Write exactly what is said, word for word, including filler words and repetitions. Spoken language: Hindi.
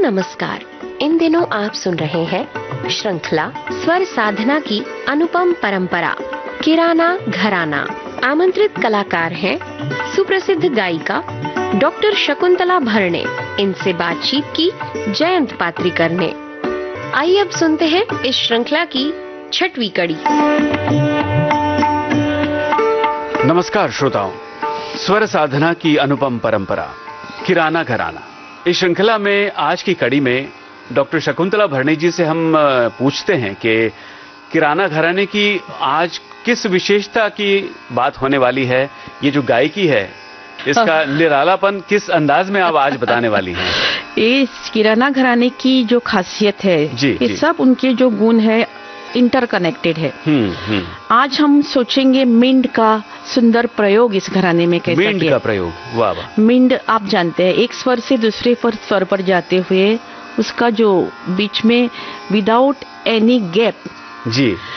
नमस्कार। इन दिनों आप सुन रहे हैं श्रृंखला स्वर साधना की अनुपम परंपरा किराना घराना। आमंत्रित कलाकार हैं सुप्रसिद्ध गायिका डॉक्टर शकुंतला भरणे। इनसे बातचीत की जयंत पात्रिकर ने। आइए अब सुनते हैं इस श्रृंखला की छठवीं कड़ी। नमस्कार श्रोताओं, स्वर साधना की अनुपम परंपरा किराना घराना। इस श्रृंखला में आज की कड़ी में डॉक्टर शकुंतला भरणे जी से हम पूछते हैं कि किराना घराने की आज किस विशेषता की बात होने वाली है। ये जो गायकी है इसका निरालापन किस अंदाज में आप आज बताने वाली हैं। इस किराना घराने की जो खासियत है जी, ये जी। सब उनके जो गुण है इंटरकनेक्टेड है। हम्म हम्म आज हम सोचेंगे मिंड का सुंदर प्रयोग इस घराने में कैसा मिंड किया। का प्रयोग, वाह वाह। मिंड आप जानते हैं एक स्वर से दूसरे पर स्वर पर जाते हुए उसका जो बीच में विदाउट एनी गैप जी